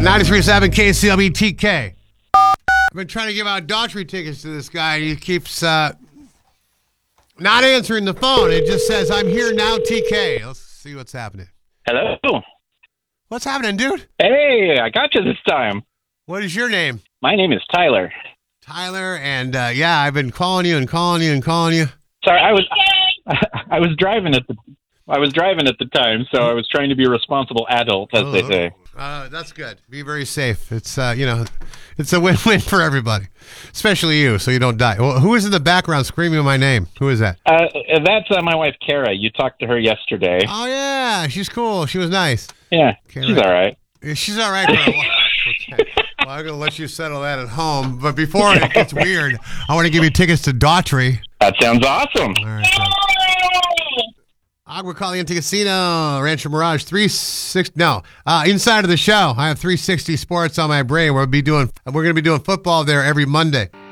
93.7 KCLB TK. I've been trying to give out Daughtry tickets to this guy, and he keeps not answering the phone. It just says, I'm here now, TK. Let's see what's happening. Hello. What's happening, dude? Hey, I got you this time. What is your name? My name is Tyler. Tyler, and I've been calling you and calling you and calling you. Sorry, I was driving at the time, so I was trying to be a responsible adult, as they say. That's good. Be very safe. It's it's a win-win for everybody, especially you, so you don't die. Well, who is in the background screaming my name? Who is that? That's my wife, Kara. You talked to her yesterday. Oh yeah, she's cool. She was nice. Yeah, Kara. she's all right. She's all right for a while. Okay. Well, I'm going to let you settle that at home. But before it gets weird, I want to give you tickets to Daughtry. That sounds awesome. All right. Agua Caliente Casino, Rancho Mirage, inside of the show. I have 360 Sports on my brain. We're going to be doing football there every Monday.